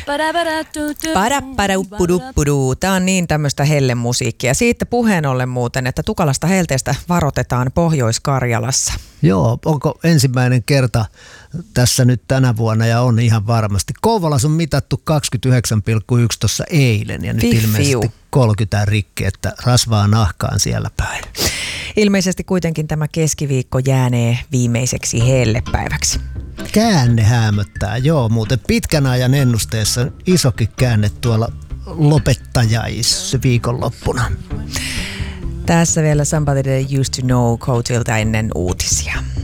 Parapparauppuduppuduu. Tämä on niin tämmöistä hellemusiikkia. Siitä puheen ollen muuten, että tukalasta helteestä varoitetaan Pohjois-Karjalassa. Joo, onko ensimmäinen kerta tässä nyt tänä vuonna ja on ihan varmasti. Kouvolassa on mitattu 29,1 tuossa eilen ja nyt ilmeisesti 30 rikki, että rasvaa nahkaan siellä päin. Ilmeisesti kuitenkin tämä keskiviikko jäänee viimeiseksi hellepäiväksi. Käänne häämöttää, joo, muuten pitkän ajan ennusteessa isokin käänne tuolla lopettajais viikonloppuna. Tässä vielä Somebody That Used to Know Coachilta ennen uutisia.